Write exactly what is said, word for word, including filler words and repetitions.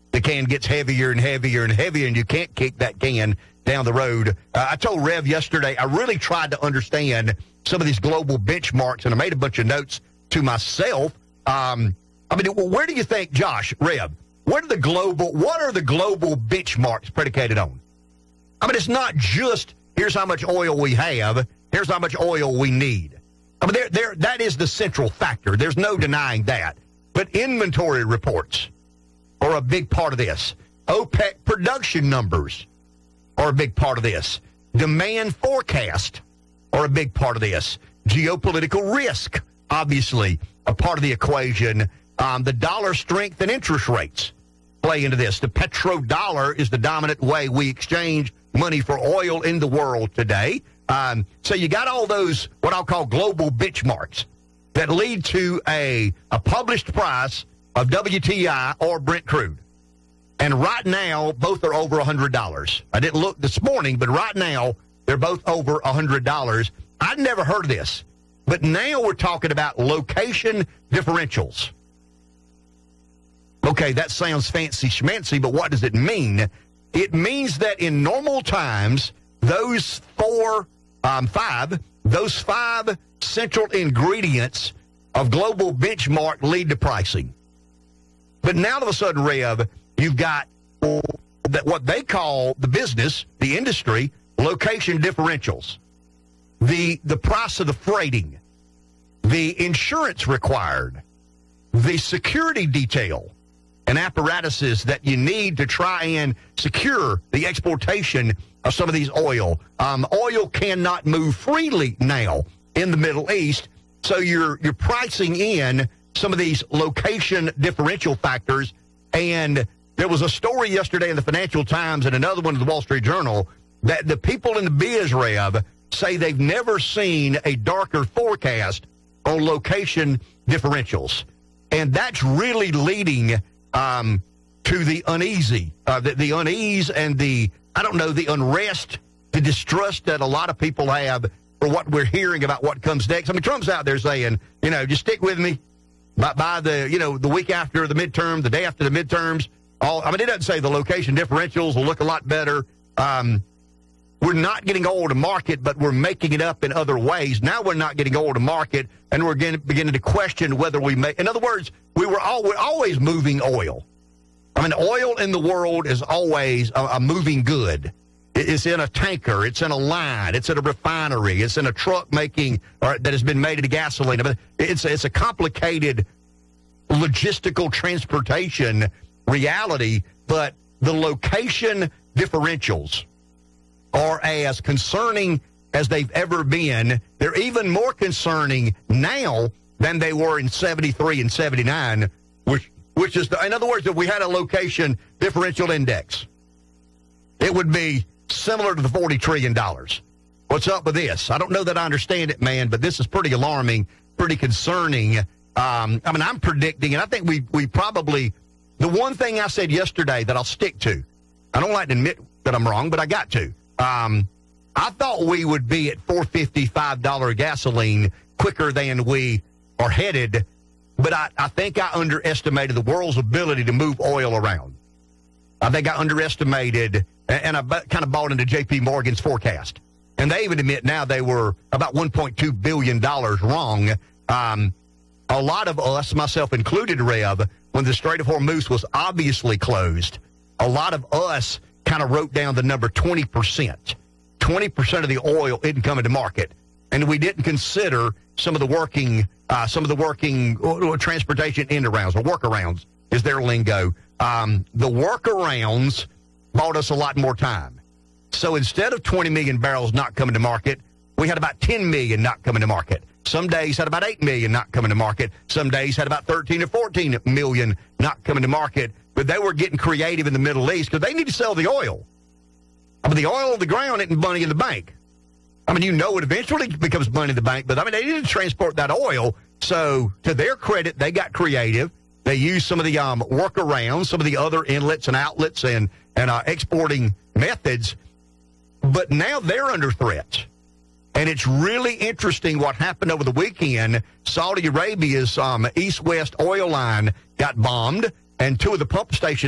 the can gets heavier and heavier and heavier, and you can't kick that can down the road. Uh, I told Rev yesterday, I really tried to understand some of these global benchmarks, and I made a bunch of notes to myself. Um, I mean, where do you think, Josh, Rev, what are the global, what are the global benchmarks predicated on? I mean, it's not just here's how much oil we have, here's how much oil we need. I mean, there, there, that is the central factor. There's no denying that. But inventory reports are a big part of this. OPEC production numbers are a big part of this. Demand forecast are a big part of this. Geopolitical risk, obviously, a part of the equation. Um, the dollar strength and interest rates play into this. The petrodollar is the dominant way we exchange money for oil in the world today. Um, so you got all those, what I'll call global benchmarks that lead to a, a published price of W T I or Brent crude. And right now, both are over one hundred dollars. I didn't look this morning, but right now, they're both over one hundred dollars. I'd never heard of this. But now we're talking about location differentials. Okay, that sounds fancy schmancy, but what does it mean? It means that in normal times, those four, um, five, those five central ingredients of global benchmark lead to pricing. But now all of a sudden, Rev, you've got that what they call the business, the industry, location differentials, the the price of the freighting, the insurance required, the security detail, and apparatuses that you need to try and secure the exportation of some of these oil. Um, oil cannot move freely now in the Middle East, so you're you're pricing in some of these location differential factors. And there was a story yesterday in the Financial Times and another one in the Wall Street Journal that the people in the biz, Rev, say they've never seen a darker forecast on location differentials. And that's really leading um, to the uneasy, uh, the, the unease and the, I don't know, the unrest, the distrust that a lot of people have for what we're hearing about what comes next. I mean, Trump's out there saying, you know, just stick with me. By, by the, you know, the week after the midterm, the day after the midterms, all, I mean, it doesn't say the location differentials will look a lot better. Um, we're not getting oil to market, but we're making it up in other ways. Now we're not getting oil to market, and we're getting, beginning to question whether we make, in other words, we were all, we're always moving oil. I mean, oil in the world is always a, a moving good. It's in a tanker. It's in a line. It's in a refinery. It's in a truck making or that has been made into gasoline. I mean, it's it's a complicated logistical transportation reality. But the location differentials are as concerning as they've ever been. They're even more concerning now than they were in seventy-three and seventy-nine, which which is the, in other words, if we had a location differential index, it would be similar to the forty trillion dollars. What's up with this? I don't know that I understand it, man, but this is pretty alarming, pretty concerning. Um, I mean, I'm predicting, and I think we we probably, the one thing I said yesterday that I'll stick to, I don't like to admit that I'm wrong, but I got to. Um, I thought we would be at four fifty, five dollars gasoline quicker than we are headed, but I, I think I underestimated the world's ability to move oil around. I think I underestimated, and I kind of bought into J P Morgan's forecast. And they even admit now they were about one point two billion dollars wrong. Um, a lot of us, myself included, Rev, when the Strait of Hormuz was obviously closed, a lot of us kind of wrote down the number twenty percent. twenty percent of the oil isn't coming to market. And we didn't consider some of the working, uh, some of the working uh, transportation end-arounds or workarounds is their lingo. Um, the workarounds bought us a lot more time. So instead of twenty million barrels not coming to market, we had about ten million not coming to market. Some days had about eight million not coming to market. Some days had about thirteen or fourteen million not coming to market. But they were getting creative in the Middle East because they need to sell the oil. I mean, the oil on the ground isn't money in the bank. I mean, you know it eventually becomes money in the bank, but I mean, they need to transport that oil. So to their credit, they got creative. They used some of the um, workarounds, some of the other inlets and outlets and, and uh, exporting methods. But now they're under threat. And it's really interesting what happened over the weekend. Saudi Arabia's um, east-west oil line got bombed, and two of the pump stations